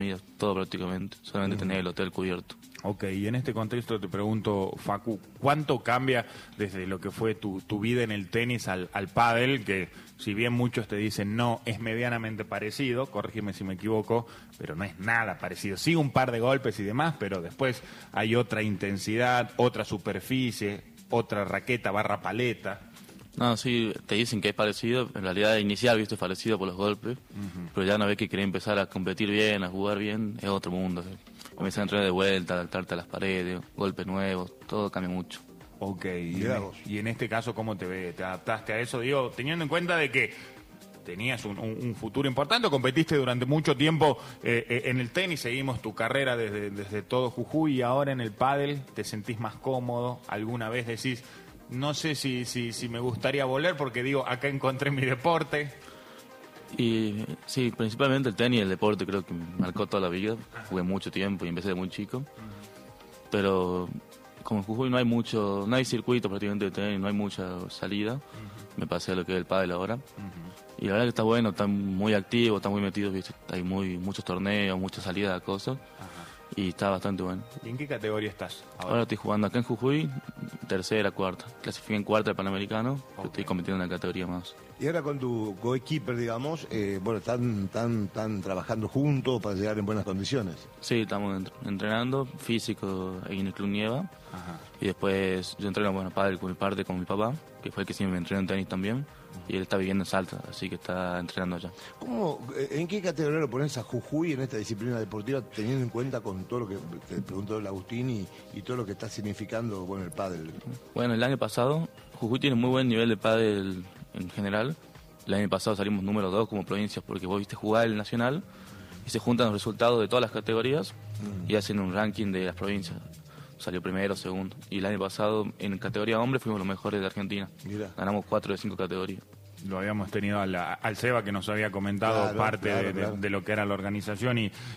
todo prácticamente, solamente tener el hotel cubierto. Ok, y en este contexto te pregunto, Facu, ¿cuánto cambia desde lo que fue tu vida en el tenis al pádel? Que si bien muchos te dicen no, es medianamente parecido, corrígeme si me equivoco, pero no es nada parecido. Sí, un par de golpes y demás, pero después hay otra intensidad, otra superficie, otra raqueta barra paleta. No, sí, te dicen que es parecido, en realidad inicial, viste, es parecido por los golpes, pero ya una vez que querés empezar a competir bien, a jugar bien, es otro mundo. Comenzar a entrenar de vuelta, adaptarte a las paredes, golpes nuevos, todo cambia mucho. Ok, y en este caso, ¿cómo te adaptaste a eso? Digo, teniendo en cuenta de que tenías un futuro importante, competiste durante mucho tiempo en el tenis, seguimos tu carrera desde todo Jujuy, y ahora en el pádel, ¿te sentís más cómodo? ¿Alguna vez decís, no sé si me gustaría volver porque digo, acá encontré mi deporte? Y sí, principalmente el tenis, el deporte creo que me marcó toda la vida. Jugué mucho tiempo y empecé de muy chico. Pero como en Jujuy no hay circuito prácticamente de tenis, no hay mucha salida. Me pasé a lo que es el pádel ahora. Y la verdad que está bueno, está muy activo, está muy metido, ¿viste? Hay muchos torneos, muchas salidas de cosas. Y está bastante bueno. ¿Y en qué categoría estás ahora estoy jugando acá en Jujuy, tercera, cuarta. Clasifiqué en cuarta del Panamericano, pero estoy compitiendo en una categoría más. Y ahora con tu coequiper, digamos, bueno, están trabajando juntos para llegar en buenas condiciones. Sí, estamos entrenando físico en el Club Nieva. Y después yo entreno, bueno, pádel con mi papá, que fue el que siempre me entrenó en tenis también. Y él está viviendo en Salta, así que está entrenando allá. ¿En qué categoría lo pones a Jujuy en esta disciplina deportiva, teniendo en cuenta con todo lo que te preguntó el Agustín y todo lo que está significando, bueno, el pádel? Bueno, el año pasado Jujuy tiene muy buen nivel de pádel en general. El año pasado salimos número 2 como provincias porque vos viste jugar el nacional y se juntan los resultados de todas las categorías y hacen un ranking de las provincias. Salió primero, segundo. Y el año pasado, en categoría hombre, fuimos los mejores de Argentina. Mirá. Ganamos 4 de 5 categorías. Lo habíamos tenido al Seba, que nos había comentado parte de lo que era la organización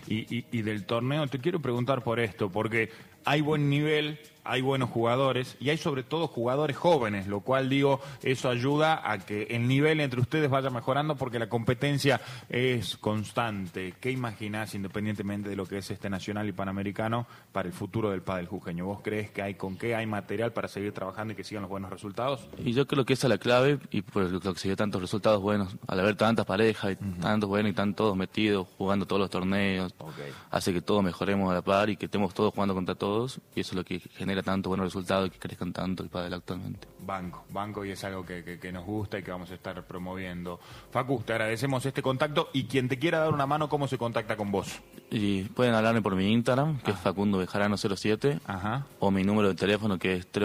y del torneo. Te quiero preguntar por esto, porque hay buen nivel, hay buenos jugadores y hay sobre todo jugadores jóvenes, lo cual digo, eso ayuda a que el nivel entre ustedes vaya mejorando porque la competencia es constante. ¿Qué imaginás, independientemente de lo que es este nacional y panamericano, para el futuro del pádel jujeño? ¿Vos crees que hay material para seguir trabajando y que sigan los buenos resultados? Y yo creo que esa es la clave y por lo que se dio tantos resultados buenos, al haber tantas parejas y tantos buenos y están todos metidos, jugando todos los torneos, hace que todos mejoremos a la par y que estemos todos jugando contra todos. Y eso es lo que genera tanto buenos resultados y que crezcan tanto el pádel actualmente. Banco, y es algo que nos gusta y que vamos a estar promoviendo. Facu, te agradecemos este contacto y quien te quiera dar una mano, ¿cómo se contacta con vos? Y pueden hablarme por mi Instagram, que es Facundo Bejarano 07, o mi número de teléfono que es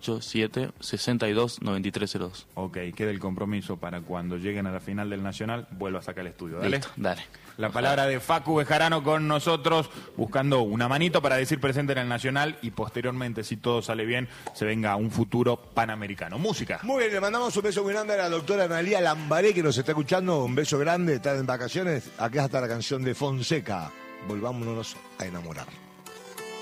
3887-629302. Ok, queda el compromiso para cuando lleguen a la final del Nacional, vuelva a sacar el estudio. Dale. Listo, dale. La palabra de Facu Bejarano con nosotros, buscando una manito para decir presente en el Nacional y posteriormente, si todo sale bien, se venga un futuro panamericano. Música. Muy bien, le mandamos un beso muy grande a la doctora Analía Lambaré, que nos está escuchando. Un beso grande, está en vacaciones. Acá está la canción de Fonseca. Volvámonos a enamorar.